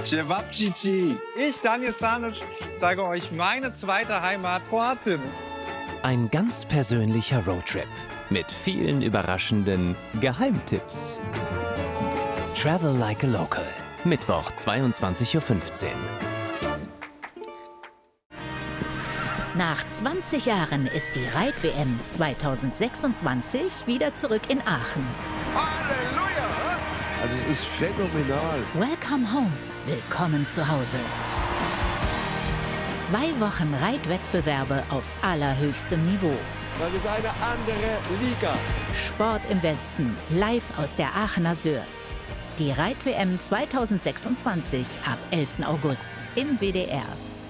Cevapcici. Ich, Daniel Stanic, zeige euch meine zweite Heimat, Kroatien. Ein ganz persönlicher Roadtrip mit vielen überraschenden Geheimtipps. Travel like a local. Mittwoch, 22:15 Uhr. Nach 20 Jahren ist die Reit-WM 2026 wieder zurück in Aachen. Halleluja! Also es ist phänomenal. Welcome home. Willkommen zu Hause. 2 Wochen Reitwettbewerbe auf allerhöchstem Niveau. Das ist eine andere Liga. Sport im Westen, live aus der Aachener Sörs. Die Reit-WM 2026 ab 11. August im WDR.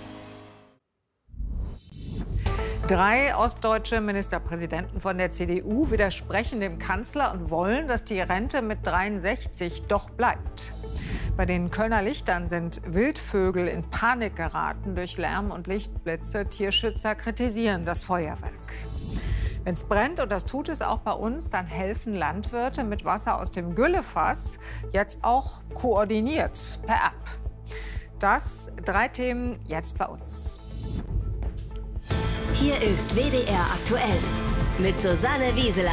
3 ostdeutsche Ministerpräsidenten von der CDU widersprechen dem Kanzler und wollen, dass die Rente mit 63 doch bleibt. Bei den Kölner Lichtern sind Wildvögel in Panik geraten durch Lärm und Lichtblitze. Tierschützer kritisieren das Feuerwerk. Wenn es brennt, und das tut es auch bei uns, dann helfen Landwirte mit Wasser aus dem Güllefass jetzt auch koordiniert per App. Das 3 Themen jetzt bei uns. Hier ist WDR aktuell mit Susanne Wieseler.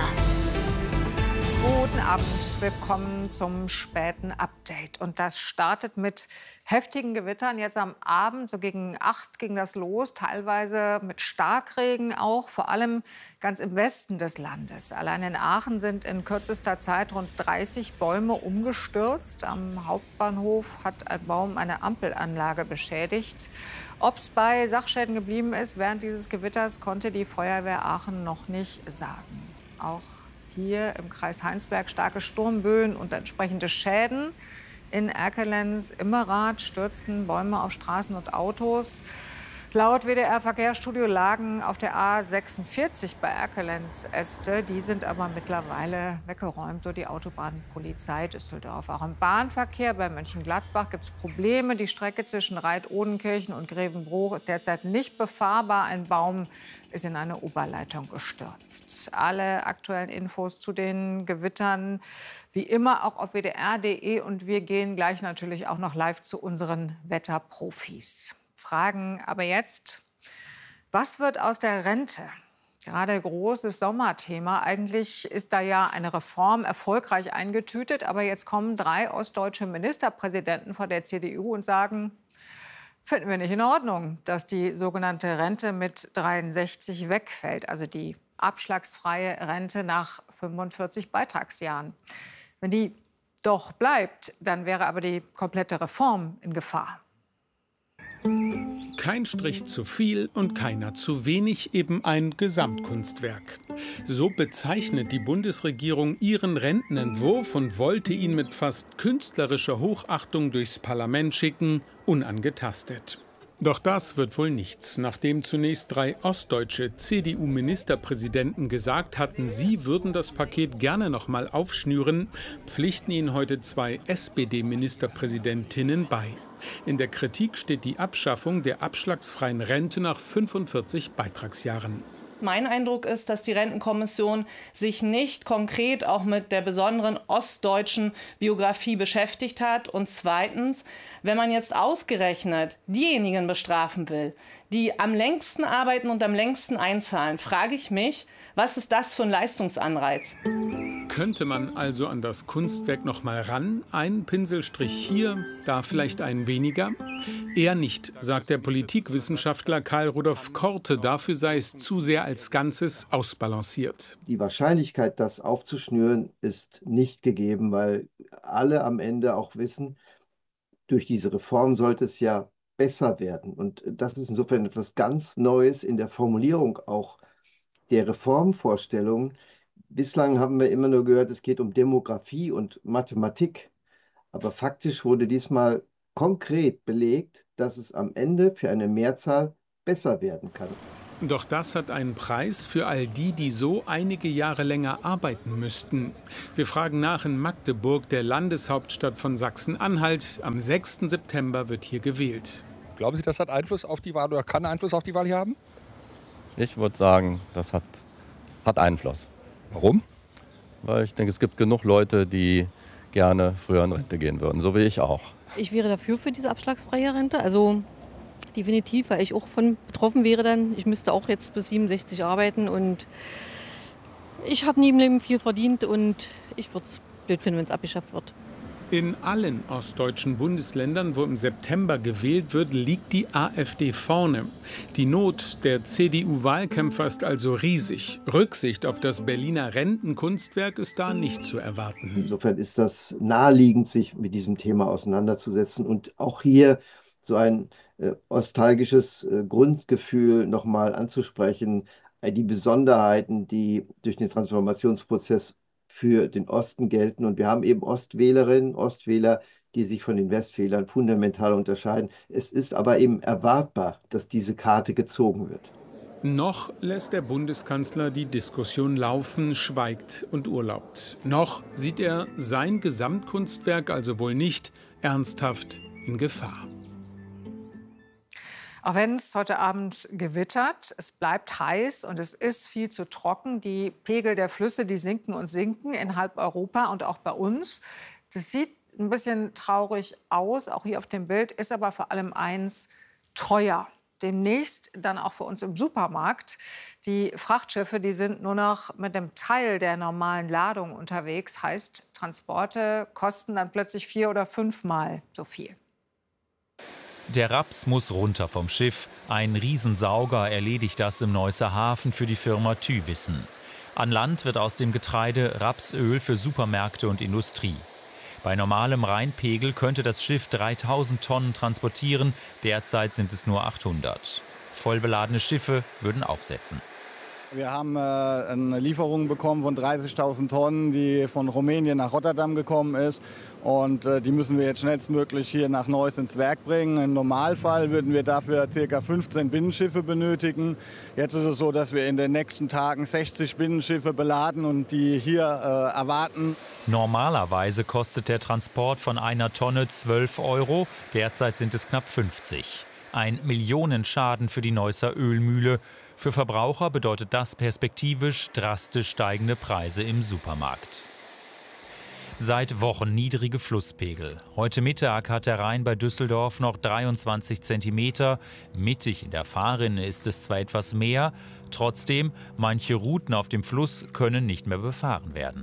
Guten Abend, willkommen zum späten Update. Und das startet mit heftigen Gewittern. Jetzt am Abend, so gegen 8 ging das los, teilweise mit Starkregen auch, vor allem ganz im Westen des Landes. Allein in Aachen sind in kürzester Zeit rund 30 Bäume umgestürzt. Am Hauptbahnhof hat ein Baum eine Ampelanlage beschädigt. Ob es bei Sachschäden geblieben ist während dieses Gewitters, konnte die Feuerwehr Aachen noch nicht sagen. Auch hier im Kreis Heinsberg starke Sturmböen und entsprechende Schäden. In Erkelenz, Immerath stürzten Bäume auf Straßen und Autos. Laut WDR-Verkehrsstudio lagen auf der A46 bei Erkelenz Äste. Die sind aber mittlerweile weggeräumt, so die Autobahnpolizei Düsseldorf. Auch im Bahnverkehr bei Mönchengladbach gibt es Probleme. Die Strecke zwischen Reit-Odenkirchen und Grevenbroich ist derzeit nicht befahrbar. Ein Baum ist in eine Oberleitung gestürzt. Alle aktuellen Infos zu den Gewittern wie immer auch auf wdr.de. Und wir gehen gleich natürlich auch noch live zu unseren Wetterprofis. Fragen aber jetzt, was wird aus der Rente? Gerade großes Sommerthema. Eigentlich ist da ja eine Reform erfolgreich eingetütet. Aber jetzt kommen 3 ostdeutsche Ministerpräsidenten von der CDU und sagen, finden wir nicht in Ordnung, dass die sogenannte Rente mit 63 wegfällt. Also die abschlagsfreie Rente nach 45 Beitragsjahren. Wenn die doch bleibt, dann wäre aber die komplette Reform in Gefahr. Kein Strich zu viel und keiner zu wenig, eben ein Gesamtkunstwerk. So bezeichnet die Bundesregierung ihren Rentenentwurf und wollte ihn mit fast künstlerischer Hochachtung durchs Parlament schicken, unangetastet. Doch das wird wohl nichts, nachdem zunächst 3 ostdeutsche CDU-Ministerpräsidenten gesagt hatten, sie würden das Paket gerne noch mal aufschnüren, pflichten ihnen heute 2 SPD-Ministerpräsidentinnen bei. In der Kritik steht die Abschaffung der abschlagsfreien Rente nach 45 Beitragsjahren. Mein Eindruck ist, dass die Rentenkommission sich nicht konkret auch mit der besonderen ostdeutschen Biografie beschäftigt hat. Und zweitens, wenn man jetzt ausgerechnet diejenigen bestrafen will, die am längsten arbeiten und am längsten einzahlen, frage ich mich, was ist das für ein Leistungsanreiz? Könnte man also an das Kunstwerk noch mal ran? Ein Pinselstrich hier, da vielleicht ein weniger? Eher nicht, sagt der Politikwissenschaftler Karl Rudolf Korte. Dafür sei es zu sehr als Ganzes ausbalanciert. Die Wahrscheinlichkeit, das aufzuschnüren, ist nicht gegeben, weil alle am Ende auch wissen, durch diese Reform sollte es ja besser werden. Und das ist insofern etwas ganz Neues in der Formulierung auch der Reformvorstellungen. Bislang haben wir immer nur gehört, es geht um Demografie und Mathematik. Aber faktisch wurde diesmal konkret belegt, dass es am Ende für eine Mehrzahl besser werden kann. Doch das hat einen Preis für all die, die so einige Jahre länger arbeiten müssten. Wir fragen nach in Magdeburg, der Landeshauptstadt von Sachsen-Anhalt. Am 6. September wird hier gewählt. Glauben Sie, das hat Einfluss auf die Wahl oder kann Einfluss auf die Wahl hier haben? Ich würde sagen, das hat Einfluss. Warum? Weil ich denke, es gibt genug Leute, die gerne früher in Rente gehen würden, so wie ich auch. Ich wäre dafür für diese abschlagsfreie Rente, also definitiv, weil ich auch von betroffen wäre dann. Ich müsste auch jetzt bis 67 arbeiten und ich habe nie im Leben viel verdient und ich würde es blöd finden, wenn es abgeschafft wird. In allen ostdeutschen Bundesländern, wo im September gewählt wird, liegt die AfD vorne. Die Not der CDU-Wahlkämpfer ist also riesig. Rücksicht auf das Berliner Rentenkunstwerk ist da nicht zu erwarten. Insofern ist das naheliegend, sich mit diesem Thema auseinanderzusetzen und auch hier so ein nostalgisches Grundgefühl nochmal anzusprechen, die Besonderheiten, die durch den Transformationsprozess für den Osten gelten. Und wir haben eben Ostwählerinnen, Ostwähler, die sich von den Westwählern fundamental unterscheiden. Es ist aber eben erwartbar, dass diese Karte gezogen wird. Noch lässt der Bundeskanzler die Diskussion laufen, schweigt und urlaubt. Noch sieht er sein Gesamtkunstwerk also wohl nicht ernsthaft in Gefahr. Auch wenn es heute Abend gewittert, es bleibt heiß und es ist viel zu trocken. Die Pegel der Flüsse, die sinken und sinken in halb Europa und auch bei uns. Das sieht ein bisschen traurig aus, auch hier auf dem Bild, ist aber vor allem eins: teuer. Demnächst dann auch für uns im Supermarkt. Die Frachtschiffe, die sind nur noch mit einem Teil der normalen Ladung unterwegs. Heißt, Transporte kosten dann plötzlich 4- oder 5-mal so viel. Der Raps muss runter vom Schiff. Ein Riesensauger erledigt das im Neusser Hafen für die Firma Thywissen. An Land wird aus dem Getreide Rapsöl für Supermärkte und Industrie. Bei normalem Rheinpegel könnte das Schiff 3000 Tonnen transportieren, derzeit sind es nur 800. Vollbeladene Schiffe würden aufsetzen. Wir haben eine Lieferung bekommen von 30.000 Tonnen, die von Rumänien nach Rotterdam gekommen ist. Und die müssen wir jetzt schnellstmöglich hier nach Neuss ins Werk bringen. Im Normalfall würden wir dafür ca. 15 Binnenschiffe benötigen. Jetzt ist es so, dass wir in den nächsten Tagen 60 Binnenschiffe beladen und die hier erwarten. Normalerweise kostet der Transport von einer Tonne 12 €. Derzeit sind es knapp 50. Ein Millionenschaden für die Neusser Ölmühle. Für Verbraucher bedeutet das perspektivisch drastisch steigende Preise im Supermarkt. Seit Wochen niedrige Flusspegel. Heute Mittag hat der Rhein bei Düsseldorf noch 23 cm. Mittig in der Fahrrinne ist es zwar etwas mehr, trotzdem, manche Routen auf dem Fluss können nicht mehr befahren werden.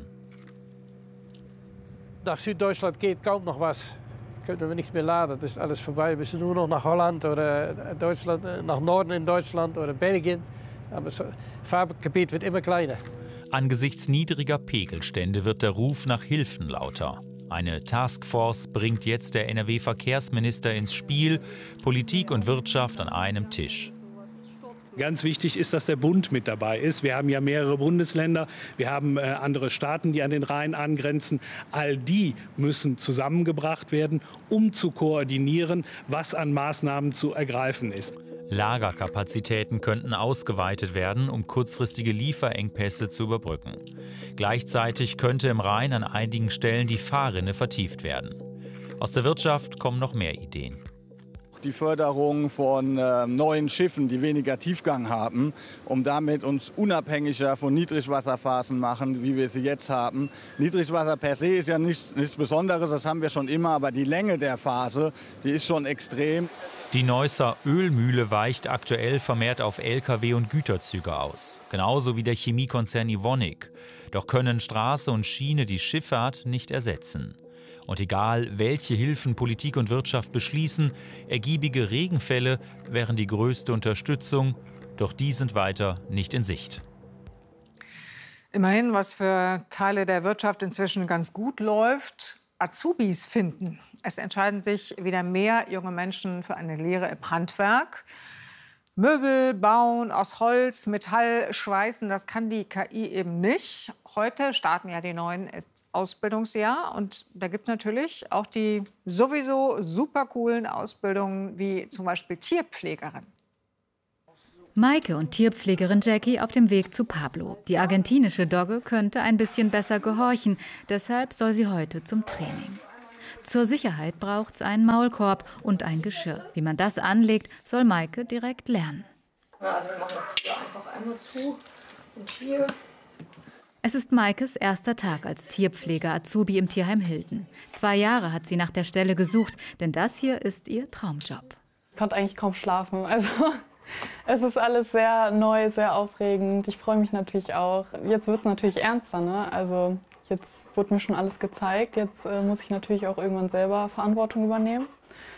Nach Süddeutschland geht kaum noch was. Können wir nichts mehr laden, das ist alles vorbei. Wir müssen nur noch nach Holland oder Deutschland, nach Norden in Deutschland oder Belgien. Aber das Fahrgebiet wird immer kleiner. Angesichts niedriger Pegelstände wird der Ruf nach Hilfen lauter. Eine Taskforce bringt jetzt der NRW-Verkehrsminister ins Spiel, Politik und Wirtschaft an einem Tisch. Ganz wichtig ist, dass der Bund mit dabei ist. Wir haben ja mehrere Bundesländer, wir haben andere Staaten, die an den Rhein angrenzen. All die müssen zusammengebracht werden, um zu koordinieren, was an Maßnahmen zu ergreifen ist. Lagerkapazitäten könnten ausgeweitet werden, um kurzfristige Lieferengpässe zu überbrücken. Gleichzeitig könnte im Rhein an einigen Stellen die Fahrrinne vertieft werden. Aus der Wirtschaft kommen noch mehr Ideen. Die Förderung von neuen Schiffen, die weniger Tiefgang haben, um damit uns unabhängiger von Niedrigwasserphasen machen, wie wir sie jetzt haben. Niedrigwasser per se ist ja nichts Besonderes, das haben wir schon immer, aber die Länge der Phase, die ist schon extrem. Die Neusser Ölmühle weicht aktuell vermehrt auf Lkw und Güterzüge aus, genauso wie der Chemiekonzern Evonik. Doch können Straße und Schiene die Schifffahrt nicht ersetzen. Und egal, welche Hilfen Politik und Wirtschaft beschließen, ergiebige Regenfälle wären die größte Unterstützung, doch die sind weiter nicht in Sicht. Immerhin, was für Teile der Wirtschaft inzwischen ganz gut läuft: Azubis finden. Es entscheiden sich wieder mehr junge Menschen für eine Lehre im Handwerk. Möbel bauen aus Holz, Metall, Schweißen, das kann die KI eben nicht. Heute starten ja die neuen Ausbildungsjahr und da gibt es natürlich auch die sowieso super coolen Ausbildungen wie zum Beispiel Tierpflegerin. Maike und Tierpflegerin Jackie auf dem Weg zu Pablo. Die argentinische Dogge könnte ein bisschen besser gehorchen, deshalb soll sie heute zum Training. Zur Sicherheit braucht es einen Maulkorb und ein Geschirr. Wie man das anlegt, soll Maike direkt lernen. Also wir machen das hier einfach einmal zu und hier. Es ist Maikes erster Tag als Tierpfleger-Azubi im Tierheim Hilden. 2 Jahre hat sie nach der Stelle gesucht, denn das hier ist ihr Traumjob. Ich konnte eigentlich kaum schlafen. Also es ist alles sehr neu, sehr aufregend. Ich freue mich natürlich auch. Jetzt wird es natürlich ernster, ne? Also jetzt wurde mir schon alles gezeigt. Jetzt muss ich natürlich auch irgendwann selber Verantwortung übernehmen.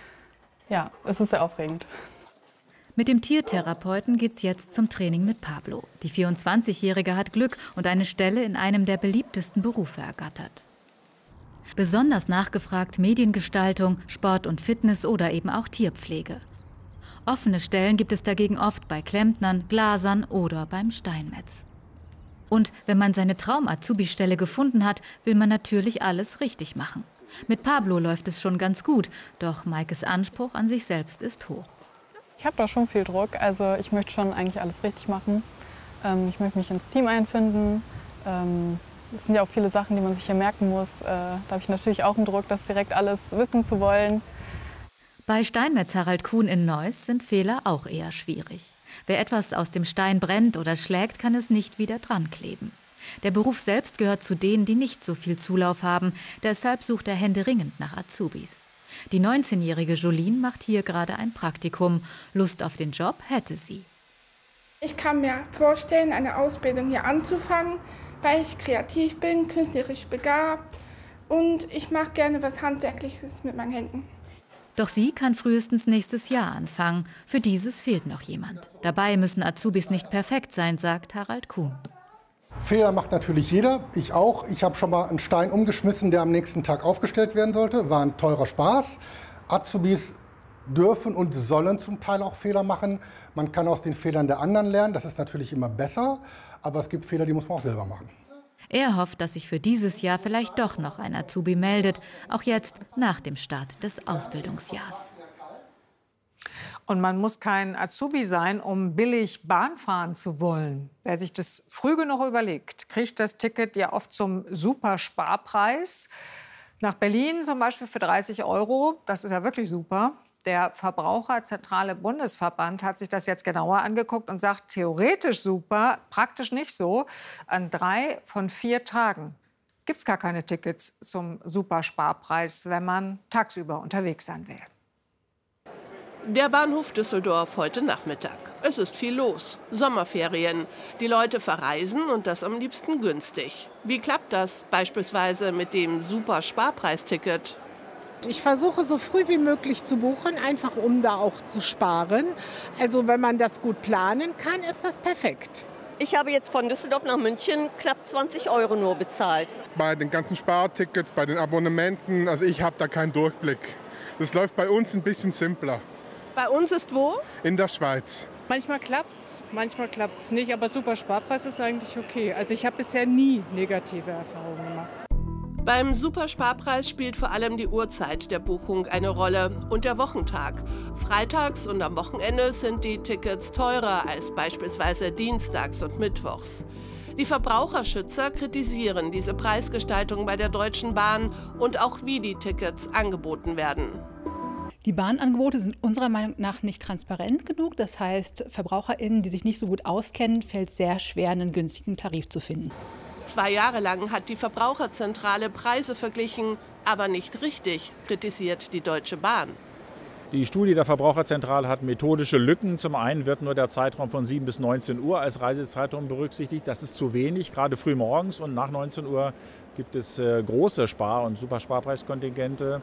Ja, es ist sehr aufregend. Mit dem Tiertherapeuten geht's jetzt zum Training mit Pablo. Die 24-Jährige hat Glück und eine Stelle in einem der beliebtesten Berufe ergattert. Besonders nachgefragt Mediengestaltung, Sport und Fitness oder eben auch Tierpflege. Offene Stellen gibt es dagegen oft bei Klempnern, Glasern oder beim Steinmetz. Und wenn man seine Traum-Azubi-Stelle gefunden hat, will man natürlich alles richtig machen. Mit Pablo läuft es schon ganz gut, doch Maikes Anspruch an sich selbst ist hoch. Ich habe da schon viel Druck, also ich möchte schon eigentlich alles richtig machen. Ich möchte mich ins Team einfinden. Es sind ja auch viele Sachen, die man sich hier merken muss. Da habe ich natürlich auch einen Druck, das direkt alles wissen zu wollen. Bei Steinmetz Harald Kuhn in Neuss sind Fehler auch eher schwierig. Wer etwas aus dem Stein brennt oder schlägt, kann es nicht wieder dran kleben. Der Beruf selbst gehört zu denen, die nicht so viel Zulauf haben. Deshalb sucht er händeringend nach Azubis. Die 19-jährige Jolene macht hier gerade ein Praktikum. Lust auf den Job hätte sie. Ich kann mir vorstellen, eine Ausbildung hier anzufangen, weil ich kreativ bin, künstlerisch begabt und ich mache gerne was Handwerkliches mit meinen Händen. Doch sie kann frühestens nächstes Jahr anfangen. Für dieses fehlt noch jemand. Dabei müssen Azubis nicht perfekt sein, sagt Harald Kuhn. Fehler macht natürlich jeder, ich auch. Ich habe schon mal einen Stein umgeschmissen, der am nächsten Tag aufgestellt werden sollte. War ein teurer Spaß. Azubis dürfen und sollen zum Teil auch Fehler machen. Man kann aus den Fehlern der anderen lernen, das ist natürlich immer besser. Aber es gibt Fehler, die muss man auch selber machen. Er hofft, dass sich für dieses Jahr vielleicht doch noch ein Azubi meldet. Auch jetzt nach dem Start des Ausbildungsjahrs. Und man muss kein Azubi sein, um billig Bahn fahren zu wollen. Wer sich das früh genug überlegt, kriegt das Ticket ja oft zum Supersparpreis. Nach Berlin zum Beispiel für 30 €. Das ist ja wirklich super. Der Verbraucherzentrale Bundesverband hat sich das jetzt genauer angeguckt und sagt, theoretisch super, praktisch nicht so. An 3 von 4 Tagen gibt es gar keine Tickets zum Supersparpreis, wenn man tagsüber unterwegs sein will. Der Bahnhof Düsseldorf heute Nachmittag. Es ist viel los. Sommerferien. Die Leute verreisen und das am liebsten günstig. Wie klappt das beispielsweise mit dem Super-Sparpreisticket? Ich versuche so früh wie möglich zu buchen, einfach um da auch zu sparen. Also wenn man das gut planen kann, ist das perfekt. Ich habe jetzt von Düsseldorf nach München knapp 20 € nur bezahlt. Bei den ganzen Spartickets, bei den Abonnementen, also ich habe da keinen Durchblick. Das läuft bei uns ein bisschen simpler. Bei uns ist wo? In der Schweiz. Manchmal klappt's nicht, aber Supersparpreis ist eigentlich okay. Also ich habe bisher nie negative Erfahrungen gemacht. Beim Supersparpreis spielt vor allem die Uhrzeit der Buchung eine Rolle und der Wochentag. Freitags und am Wochenende sind die Tickets teurer als beispielsweise dienstags und mittwochs. Die Verbraucherschützer kritisieren diese Preisgestaltung bei der Deutschen Bahn und auch wie die Tickets angeboten werden. Die Bahnangebote sind unserer Meinung nach nicht transparent genug. Das heißt, VerbraucherInnen, die sich nicht so gut auskennen, fällt es sehr schwer, einen günstigen Tarif zu finden. 2 Jahre lang hat die Verbraucherzentrale Preise verglichen, aber nicht richtig, kritisiert die Deutsche Bahn. Die Studie der Verbraucherzentrale hat methodische Lücken. Zum einen wird nur der Zeitraum von 7 bis 19 Uhr als Reisezeitraum berücksichtigt. Das ist zu wenig, gerade früh morgens und nach 19 Uhr gibt es große Spar- und Supersparpreiskontingente.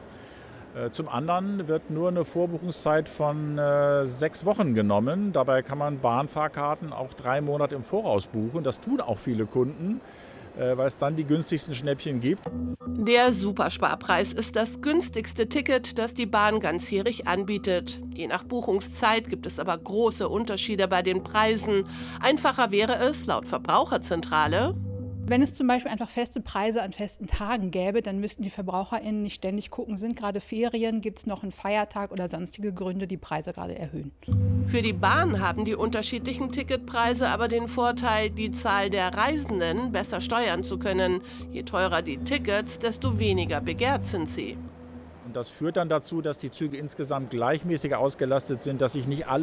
Zum anderen wird nur eine Vorbuchungszeit von 6 Wochen genommen. Dabei kann man Bahnfahrkarten auch 3 Monate im Voraus buchen. Das tun auch viele Kunden, weil es dann die günstigsten Schnäppchen gibt. Der Supersparpreis ist das günstigste Ticket, das die Bahn ganzjährig anbietet. Je nach Buchungszeit gibt es aber große Unterschiede bei den Preisen. Einfacher wäre es, laut Verbraucherzentrale: Wenn es zum Beispiel einfach feste Preise an festen Tagen gäbe, dann müssten die VerbraucherInnen nicht ständig gucken, sind gerade Ferien, gibt es noch einen Feiertag oder sonstige Gründe, die Preise gerade erhöhen. Für die Bahn haben die unterschiedlichen Ticketpreise aber den Vorteil, die Zahl der Reisenden besser steuern zu können. Je teurer die Tickets, desto weniger begehrt sind sie. Und das führt dann dazu, dass die Züge insgesamt gleichmäßiger ausgelastet sind, dass sich nicht alle